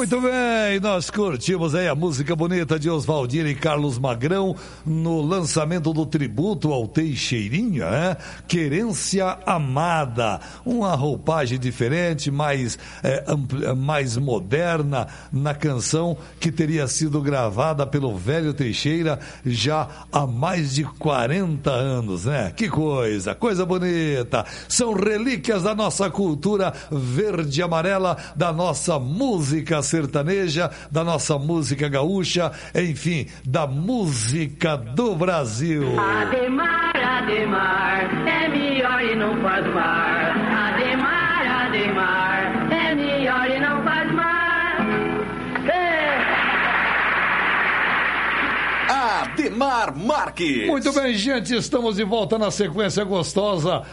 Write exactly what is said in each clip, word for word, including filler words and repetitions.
Muito bem, nós curtimos aí a música bonita de Oswaldinho e Carlos Magrão no lançamento do tributo ao Teixeirinha, né? Querência Amada, uma roupagem diferente, mais, é, ampli, mais moderna na canção que teria sido gravada pelo velho Teixeira já há mais de quarenta anos, né? Que coisa, coisa bonita, são relíquias da nossa cultura verde e amarela, da nossa música sertaneja, da nossa música gaúcha, enfim, da música do Brasil. Ademar, Ademar, é melhor e não faz mar. Ademar, Ademar, é melhor e não faz mar. É. Ademar Marques. Muito bem, gente, estamos de volta na sequência gostosa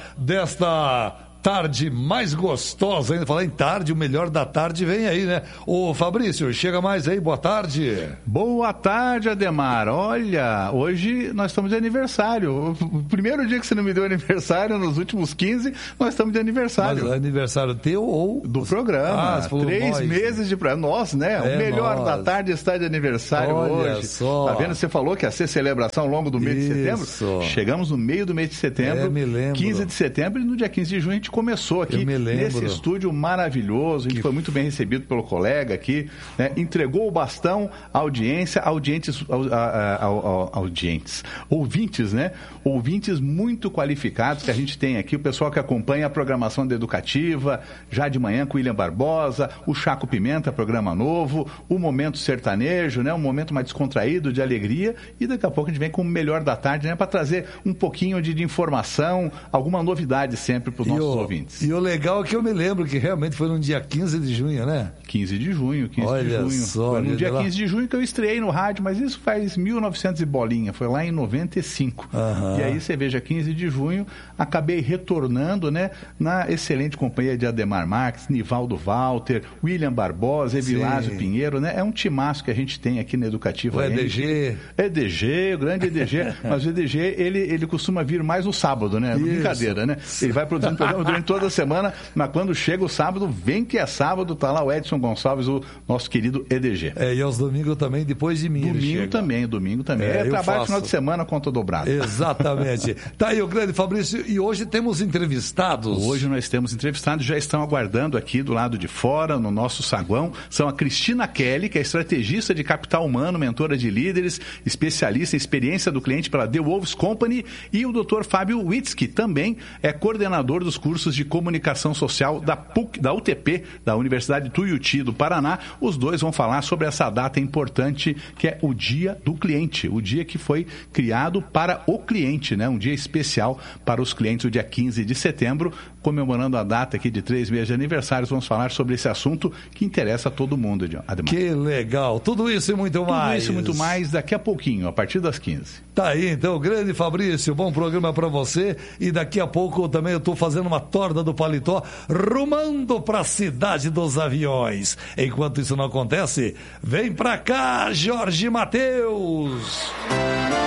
desta tarde mais gostosa ainda. Falar em tarde, o melhor da tarde vem aí, né? Ô Fabrício, chega mais aí, boa tarde. Boa tarde, Ademar. Olha, hoje nós estamos de aniversário. O primeiro dia que você não me deu aniversário, nos últimos quinze, nós estamos de aniversário. Mas aniversário teu ou... Do programa. Ah, Três nós, meses de programa. Nós, né? É o melhor nós. da tarde está de aniversário. Olha hoje. só. Tá vendo? Você falou que ia ser celebração ao longo do mês Isso. de setembro. Chegamos no meio do mês de setembro. É, me lembro. quinze de setembro, e no dia quinze de junho a gente começou aqui nesse estúdio maravilhoso. A gente que... foi muito bem recebido pelo colega aqui, né? Entregou o bastão à audiência, audientes, a, a, a, a, audientes, ouvintes, né? Ouvintes muito qualificados que a gente tem aqui, o pessoal que acompanha a programação da Educativa, já de manhã com o William Barbosa, o Chaco Pimenta, programa novo, o Momento Sertanejo, né? Um momento mais descontraído, de alegria, e daqui a pouco a gente vem com o melhor da tarde, né? Para trazer um pouquinho de, de informação, alguma novidade sempre para os nossos o, ouvintes. E o legal é que eu me lembro que realmente foi no dia quinze de junho, né? quinze de junho, quinze Olha de junho. Só, foi no dia lá. quinze de junho que eu estreiei no rádio, mas isso faz mil e novecentos e bolinha, foi lá em noventa e cinco. Uhum. E aí você veja, quinze de junho, acabei retornando, né, na excelente companhia de Ademar Marques, Nivaldo Walter, William Barbosa, Evilásio Pinheiro, né? É um timaço que a gente tem aqui na Educativa. O E D G. E D G, o grande E D G. Mas o E D G, ele, ele costuma vir mais no sábado, né? Isso. Brincadeira, né? Ele vai produzindo programa durante toda a semana, mas quando chega o sábado, vem que é sábado, tá lá o Edson Gonçalves, o nosso querido E D G. É, e aos domingos também, depois de mim. Domingo também, domingo também. É, é trabalho final de semana, conta dobrada. Exatamente. Tá aí o grande Fabrício, e hoje temos entrevistados. Hoje nós temos entrevistados, já estão aguardando aqui do lado de fora, no nosso saguão. São a Cristina Kelly, que é estrategista de capital humano, mentora de líderes, especialista em experiência do cliente pela The Wolves Company, e o doutor Fábio Witzki, também é coordenador dos cursos de comunicação social da P U C, da U T P, da Universidade Tuiuti do Paraná. Os dois vão falar sobre essa data importante, que é o Dia do Cliente, o dia que foi criado para o cliente, né? Um dia especial para os clientes, o dia quinze de setembro, comemorando a data aqui de três meses de aniversários. Vamos falar sobre esse assunto que interessa a todo mundo, Ademar. Que legal, tudo isso e muito tudo mais. Tudo isso e muito mais daqui a pouquinho, a partir das quinze. Tá aí, então, grande Fabrício, bom programa para você, e daqui a pouco também eu tô fazendo uma torta do paletó, rumando para a cidade dos aviões. Enquanto isso não acontece, vem pra cá, Jorge Mateus.